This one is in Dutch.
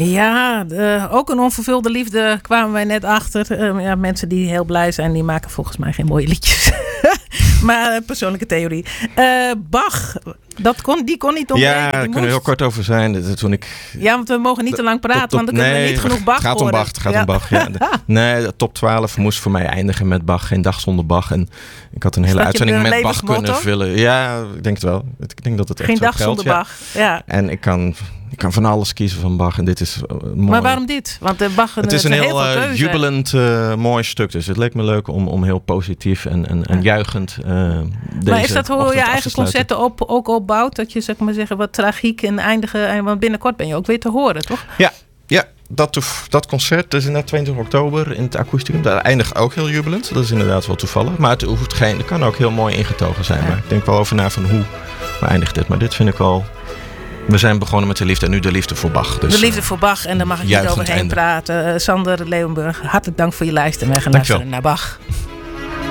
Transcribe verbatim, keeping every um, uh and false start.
Ja, de, ook een onvervulde liefde kwamen wij net achter. Uh, ja, mensen die heel blij zijn, die maken volgens mij geen mooie liedjes. Maar uh, persoonlijke theorie. Uh, Bach, dat kon, die kon niet ontbreken. Ja, daar kunnen we heel kort over zijn. Toen ik, ja, want we mogen niet te lang praten, top, top, want dan kunnen nee, we niet genoeg Bach het gaat horen. Om Bach, het gaat ja. om Bach, ja. Nee, de top twaalf moest voor mij eindigen met Bach. Geen dag zonder Bach. En ik had een hele uitzending met Bach kunnen vullen. Ja, ik denk het wel. Ik denk dat het echt Geen zo dag geldt, zonder ja. Bach, ja. En ik kan... Ik kan van alles kiezen van Bach en dit is uh, mooi. Maar waarom dit? Want de Bach het is een heel, heel uh, jubelend uh, mooi stuk. Dus het leek me leuk om, om heel positief en, en, en juichend uh, deze Maar is dat hoe je eigen concerten op, ook opbouwt? Dat je, zeg maar zeggen, wat tragiek en eindigen. Want binnenkort ben je ook weer te horen, toch? Ja, ja. Dat, dat concert, dat is inderdaad tweeëntwintig oktober in het Akoestikum. Dat eindigt ook heel jubelend. Dat is inderdaad wel toevallig. Maar het hoeft geen, het kan ook heel mooi ingetogen zijn. Ja. Maar ik denk wel over na van hoe hoe eindigt dit. Maar dit vind ik wel... We zijn begonnen met de liefde en nu de liefde voor Bach. Dus, de liefde voor Bach en daar mag ik niet overheen einde. praten. Uh, Sander Leeuwenburg, hartelijk dank voor je lijst en wij gaan luisteren naar Bach.